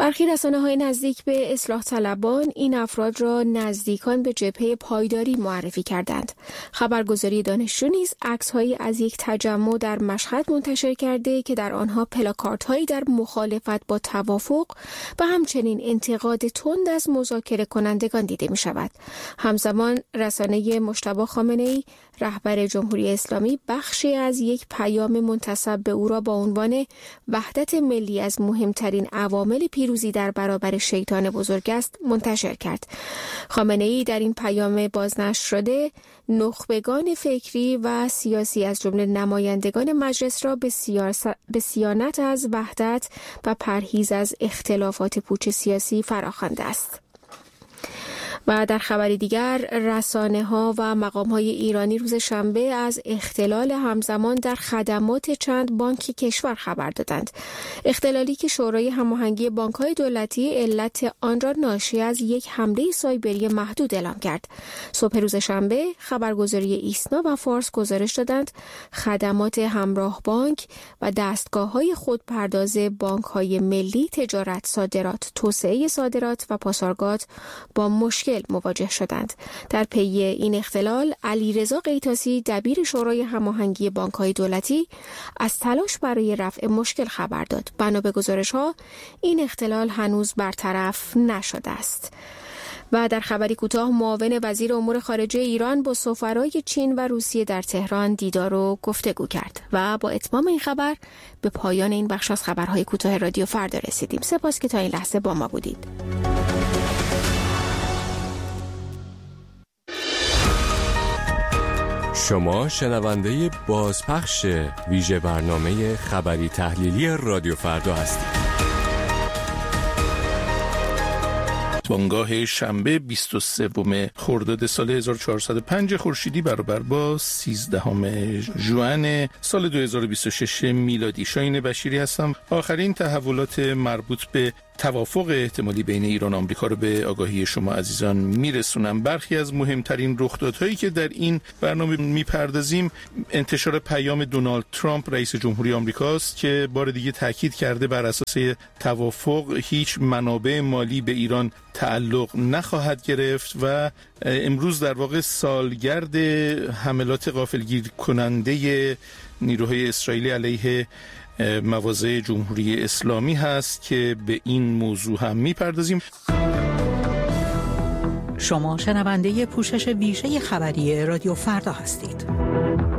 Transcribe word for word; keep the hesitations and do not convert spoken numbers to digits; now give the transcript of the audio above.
برخی رسانه‌های نزدیک به اصلاح طلبان این افراد را نزدیکان به جبهه پایداری معرفی کردند. خبرگزاری دانشجو نیز عکس‌هایی از یک تجمع در مشهد منتشر کرده که در آنها پلاکاردهایی در مخالفت با توافق و همچنین انتقاد تند از مذاکره کنندگان دیده می شود. همزمان رسانه مجتبی خامنه‌ای رهبر جمهوری اسلامی بخشی از یک پیام منتسب به او را با عنوان وحدت ملی از مهمترین عوامل پیروزی در برابر شیطان بزرگ است منتشر کرد. خامنه‌ای در این پیام بازنشر شده نخبگان فکری و سیاسی از جمله نمایندگان مجلس را به, سیاس... به صیانت از وحدت و پرهیز از اختلافات پوچ سیاسی فراخوانده است. و در خبری دیگر رسانه‌ها و مقام‌های ایرانی روز شنبه از اختلال همزمان در خدمات چند بانک کشور خبر دادند. اختلالی که شورای هماهنگی بانک‌های دولتی علت آن را ناشی از یک حمله سایبری محدود اعلام کرد. صبح روز شنبه خبرگزاری ایسنا و فارس گزارش دادند خدمات همراه بانک و دستگاه‌های خودپرداز بانک‌های ملی تجارت، صادرات، توسعه صادرات و پاسارگاد با مشکل مواجه شدند. در پی این اختلال علیرضا قیتاسی دبیر شورای هماهنگی بانک‌های دولتی از تلاش برای رفع مشکل خبر داد. بنا به گزارش‌ها این اختلال هنوز برطرف نشده است. و در خبری کوتاه معاون وزیر امور خارجه ایران با سفرای چین و روسیه در تهران دیدار و گفتگو کرد. و با اتمام این خبر به پایان این بخش از خبرهای کوتاه رادیو فردا رسیدیم. سپاس که تا این لحظه با ما بودید. شما شنونده بازپخش ویژه برنامه خبری تحلیلی رادیو فردا هستید. بانگاه شنبه بیست و سوم خرداد سال هزار و چهارصد و پنج خورشیدی برابر با سیزدهم ژوئن سال دو هزار و بیست و شش میلادی. شاهین بشیری هستم. آخرین تحولات مربوط به توافق احتمالی بین ایران و آمریکا رو به آگاهی شما عزیزان میرسونم. برخی از مهمترین رخدادهایی که در این برنامه میپردازیم انتشار پیام دونالد ترامپ رئیس جمهوری آمریکاست که بار دیگه تاکید کرده بر اساس توافق هیچ منابع مالی به ایران تعلق نخواهد گرفت و امروز در واقع سالگرد حملات غافلگیر کننده نیروهای اسرائیلی علیه مواضع جمهوری اسلامی هست که به این موضوع هم میپردازیم. شما شنونده پوشش ویژه خبری رادیو فردا هستید.